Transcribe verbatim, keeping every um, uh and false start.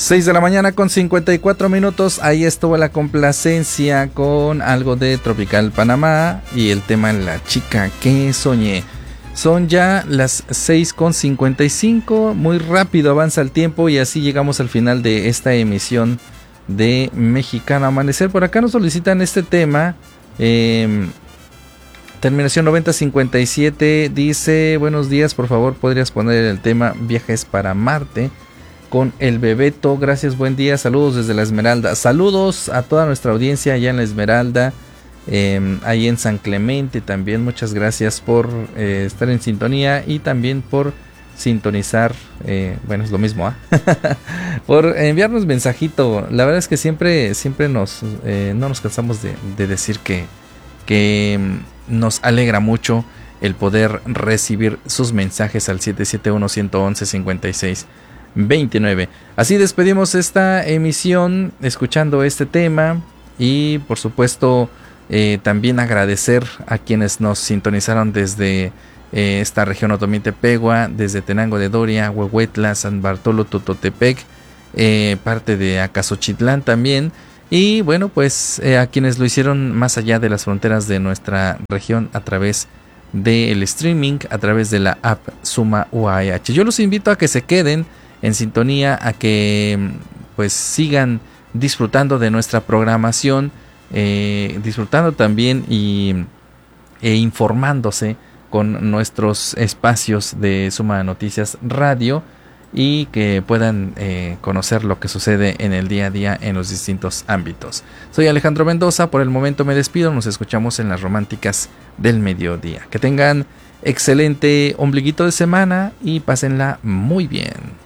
seis de la mañana con cincuenta y cuatro minutos. Ahí estuvo la complacencia con algo de Tropical Panamá y el tema La chica que soñé. Son ya las seis con cincuenta y cinco. Muy rápido avanza el tiempo y así llegamos al final de esta emisión de Mexicano Amanecer. Por acá nos solicitan este tema. Eh, terminación noventa cincuenta y siete. Dice: buenos días, por favor podrías poner el tema Viajes para Marte con el Bebeto. Gracias, buen día, saludos desde La Esmeralda. Saludos a toda nuestra audiencia allá en La Esmeralda, eh, ahí en San Clemente también. Muchas gracias por eh, estar en sintonía y también por sintonizar, eh, bueno, es lo mismo, ¿eh? por enviarnos mensajito. La verdad es que siempre, siempre nos, eh, no nos cansamos de, de decir que, que nos alegra mucho el poder recibir sus mensajes al siete siete uno, uno uno uno, cinco seis veintinueve. Así despedimos esta emisión escuchando este tema y por supuesto eh, también agradecer a quienes nos sintonizaron desde eh, esta región Otomí-Tepegua, desde Tenango de Doria, Huehuetla, San Bartolo, Tototepec, eh, parte de Acasochitlán también, y bueno, pues eh, a quienes lo hicieron más allá de las fronteras de nuestra región a través del streaming, a través de la app Suma U A H. Yo los invito a que se queden en sintonía, a que pues sigan disfrutando de nuestra programación, eh, disfrutando también y e informándose con nuestros espacios de Suma Noticias Radio, y que puedan eh, conocer lo que sucede en el día a día en los distintos ámbitos. Soy Alejandro Mendoza, por el momento me despido, nos escuchamos en las románticas del mediodía. Que tengan excelente ombliguito de semana y pásenla muy bien.